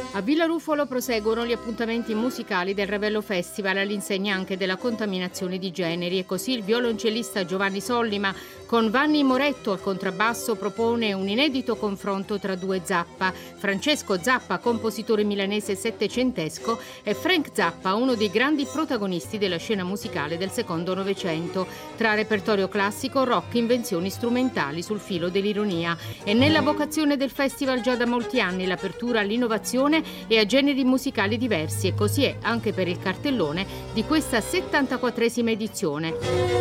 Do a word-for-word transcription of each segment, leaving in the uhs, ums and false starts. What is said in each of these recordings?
A Villa Ruffolo proseguono gli appuntamenti musicali del Ravello Festival all'insegna anche della contaminazione di generi e così il violoncellista Giovanni Sollima con Vanni Moretto al contrabbasso propone un inedito confronto tra due Zappa, Francesco Zappa, compositore milanese settecentesco, e Frank Zappa, uno dei grandi protagonisti della scena musicale del secondo Novecento, tra repertorio classico, rock, invenzioni strumentali sul filo dell'ironia. E nella vocazione del festival già da molti anni l'apertura all'innovazione e a generi musicali diversi, e così è anche per il cartellone di questa settantaquattresima edizione.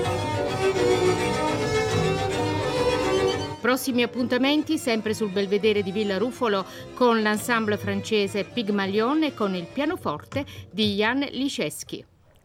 Prossimi appuntamenti sempre sul Belvedere di Villa Ruffolo con l'ensemble francese Pygmalion e con il pianoforte di Jan Liszewski.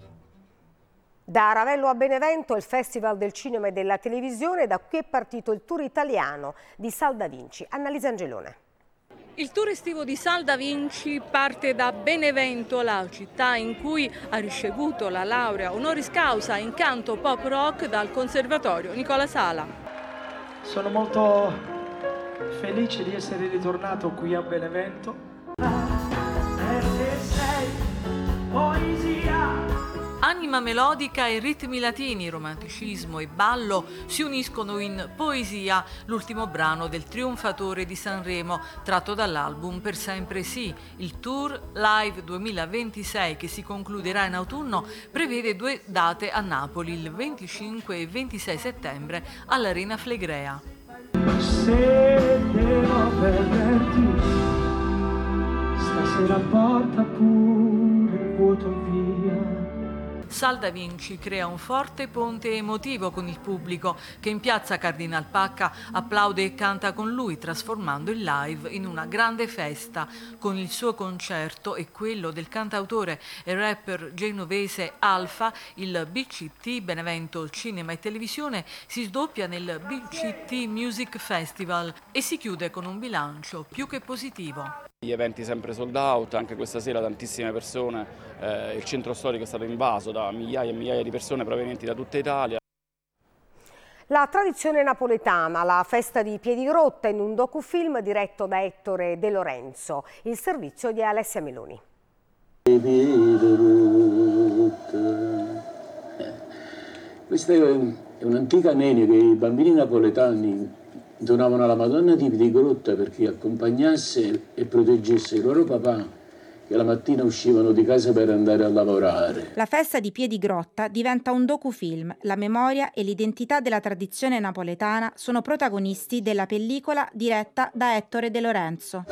Da Ravello a Benevento il Festival del Cinema e della Televisione, da qui è partito il tour italiano di Sal da Vinci. Annalisa Angelone. Il tour estivo di Sal da Vinci parte da Benevento, la città in cui ha ricevuto la laurea honoris causa in canto pop rock dal Conservatorio Nicola Sala. Sono molto felice di essere ritornato qui a Benevento. Perché sei poesia. Anima melodica e ritmi latini, romanticismo e ballo si uniscono in Poesia, l'ultimo brano del trionfatore di Sanremo, tratto dall'album Per sempre sì. Il tour Live duemilaventisei, che si concluderà in autunno, prevede due date a Napoli, il venticinque e ventisei settembre all'Arena Flegrea. Se devo perderti, stasera porta pure il vuoto via. Sal da Vinci crea un forte ponte emotivo con il pubblico che in piazza Cardinal Pacca applaude e canta con lui, trasformando il live in una grande festa. Con il suo concerto e quello del cantautore e rapper genovese Alfa, il B C T Benevento Cinema e Televisione si sdoppia nel B C T Music Festival e si chiude con un bilancio più che positivo. Gli eventi sempre sold out, anche questa sera tantissime persone, eh, il centro storico è stato invaso da migliaia e migliaia di persone provenienti da tutta Italia. La tradizione napoletana, la festa di Piedigrotta in un docufilm diretto da Ettore De Lorenzo, il servizio di Alessia Meloni. Questa è un'antica nenia che i bambini napoletani donavano alla Madonna di Piedigrotta perché accompagnasse e proteggesse il loro papà, che la mattina uscivano di casa per andare a lavorare. La festa di Piedigrotta diventa un docufilm. La memoria e l'identità della tradizione napoletana sono protagonisti della pellicola diretta da Ettore De Lorenzo.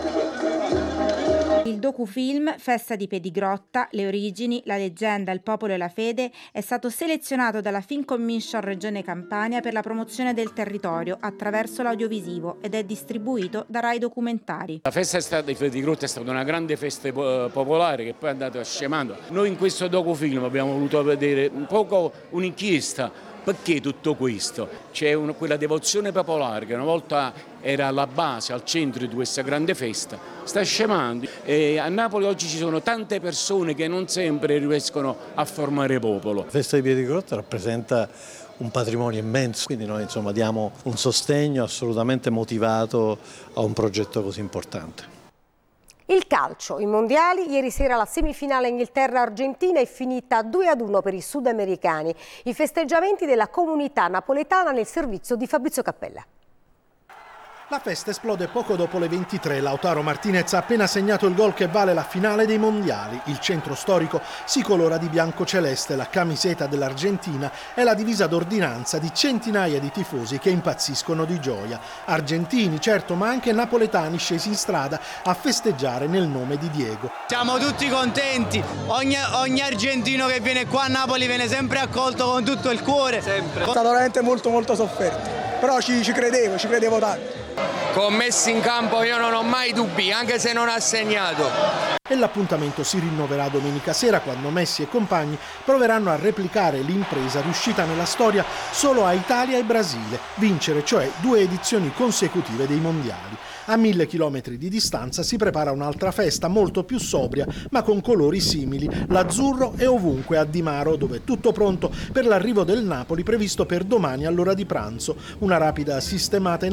Il docufilm Festa di Piedigrotta, le origini, la leggenda, il popolo e la fede è stato selezionato dalla Film Commission Regione Campania per la promozione del territorio attraverso l'audiovisivo ed è distribuito da Rai Documentari. La festa di Piedigrotta è stata una grande festa popolare che poi è andata scemando. Noi in questo docufilm abbiamo voluto vedere un poco un'inchiesta. Perché tutto questo? C'è una, quella devozione popolare che una volta era alla base, al centro di questa grande festa, sta scemando. E a Napoli oggi ci sono tante persone che non sempre riescono a formare popolo. La festa di Piedigrotta rappresenta un patrimonio immenso, quindi noi insomma diamo un sostegno assolutamente motivato a un progetto così importante. Il calcio, i mondiali, ieri sera la semifinale Inghilterra-Argentina è finita due ad uno per i sudamericani. I festeggiamenti della comunità napoletana nel servizio di Fabrizio Cappella. La festa esplode poco dopo le ventitré. Lautaro Martinez ha appena segnato il gol che vale la finale dei mondiali. Il centro storico si colora di bianco-celeste. La camiseta dell'Argentina è la divisa d'ordinanza di centinaia di tifosi che impazziscono di gioia. Argentini, certo, ma anche napoletani scesi in strada a festeggiare nel nome di Diego. Siamo tutti contenti. Ogni, ogni argentino che viene qua a Napoli viene sempre accolto con tutto il cuore. Sempre. È stato veramente molto molto sofferto, però ci, ci credevo, ci credevo tanto. Con Messi in campo io non ho mai dubbi, anche se non ha segnato. E l'appuntamento si rinnoverà domenica sera quando Messi e compagni proveranno a replicare l'impresa riuscita nella storia solo a Italia e Brasile, vincere cioè due edizioni consecutive dei mondiali. A mille chilometri di distanza si prepara un'altra festa molto più sobria ma con colori simili. L'azzurro è ovunque a Di Maro, dove è tutto pronto per l'arrivo del Napoli previsto per domani all'ora di pranzo. Una rapida sistemata in